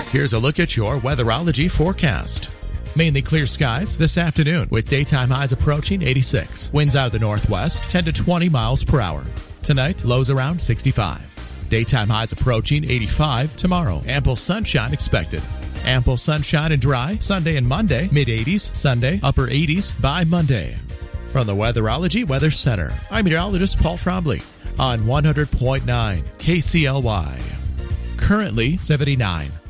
Here's a look at your weatherology forecast. Mainly clear skies this afternoon with daytime highs approaching 86. Winds out of the northwest 10 to 20 miles per hour. Tonight, lows around 65. Daytime highs approaching 85 tomorrow. Ample sunshine expected. Ample sunshine and dry Sunday and Monday. Mid-80s Sunday, upper 80s by Monday. From the Weatherology Weather Center, I'm meteorologist Paul Trombley on 100.9 KCLY. Currently 79.